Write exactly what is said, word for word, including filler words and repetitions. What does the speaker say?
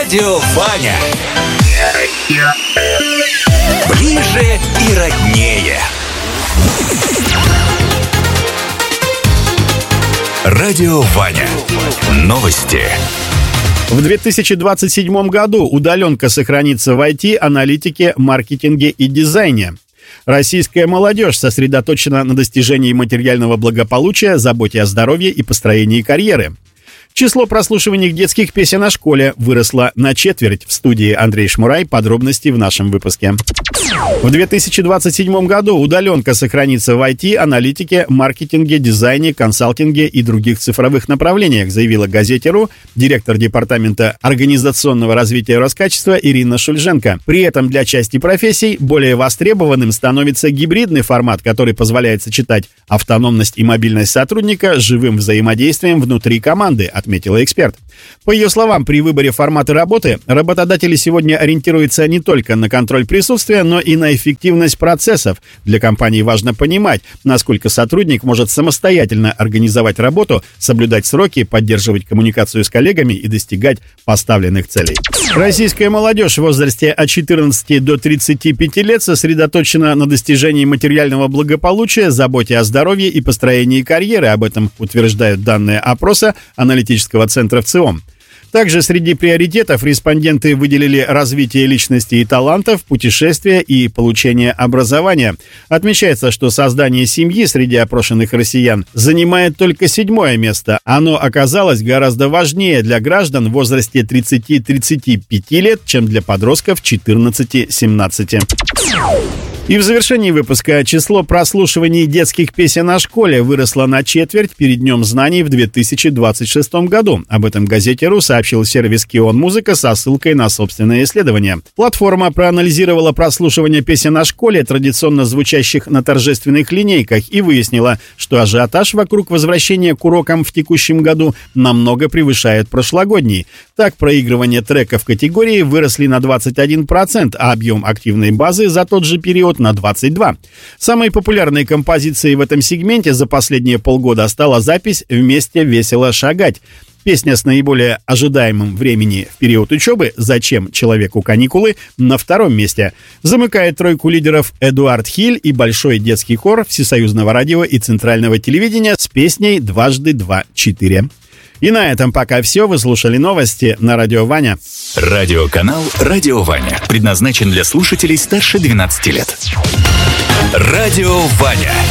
Радио Ваня. Ближе и роднее. Радио Ваня. Новости. В две тысячи двадцать седьмом году удаленка сохранится в ай ти, аналитике, маркетинге и дизайне. Российская молодежь сосредоточена на достижении материального благополучия, заботе о здоровье и построении карьеры. Число прослушиваний детских песен о школе выросло на четверть. В студии Андрей Шмурай. Подробности в нашем выпуске. В две тысячи двадцать седьмом году удаленка сохранится в ай ти, аналитике, маркетинге, дизайне, консалтинге и других цифровых направлениях, заявила «Газете.ру» директор департамента организационного развития Роскачества Ирина Шульженко. При этом для части профессий более востребованным становится гибридный формат, который позволяет сочетать автономность и мобильность сотрудника с живым взаимодействием внутри команды, отметила эксперт. По ее словам, при выборе формата работы работодатели сегодня ориентируются не только на контроль присутствия, но и на эффективность процессов. Для компании важно понимать, насколько сотрудник может самостоятельно организовать работу, соблюдать сроки, поддерживать коммуникацию с коллегами и достигать поставленных целей. Российская молодежь в возрасте от четырнадцати до тридцати пяти лет сосредоточена на достижении материального благополучия, заботе о здоровье и построении карьеры. Об этом утверждают данные опроса аналитического центра ВЦИОМ. Также среди приоритетов респонденты выделили развитие личности и талантов, путешествия и получение образования. Отмечается, что создание семьи среди опрошенных россиян занимает только седьмое место. Оно оказалось гораздо важнее для граждан в возрасте тридцати-тридцати пяти лет, чем для подростков четырнадцати-семнадцати. И в завершении выпуска число прослушиваний детских песен о школе выросло на четверть перед Днем знаний в две тысячи двадцать шестом году. Об этом «Газете.ру» сообщил сервис «Кион Музыка» со ссылкой на собственное исследование. Платформа проанализировала прослушивание песен о школе, традиционно звучащих на торжественных линейках, и выяснила, что ажиотаж вокруг возвращения к урокам в текущем году намного превышает прошлогодний. Так, проигрывание треков категории выросли на двадцать один процент, а объем активной базы за тот же период на двадцать два процента. Самой популярной композицией в этом сегменте за последние полгода стала запись «Вместе весело шагать». Песня с наиболее ожидаемым времени в период учебы «Зачем человеку каникулы» на втором месте. Замыкает тройку лидеров Эдуард Хиль и большой детский хор Всесоюзного радио и Центрального телевидения с песней «Дважды два четыре». И на этом пока все. Вы слушали новости на Радио Ваня. Радиоканал «Радио Ваня» предназначен для слушателей старше двенадцати лет. Радио Ваня.